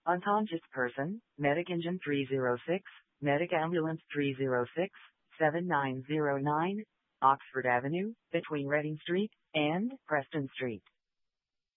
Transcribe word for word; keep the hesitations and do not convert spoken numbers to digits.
Unconscious person, Medic Engine three oh six, Medic Ambulance three oh six, seven nine oh nine, Oxford Avenue, between Reading Street and Preston Street.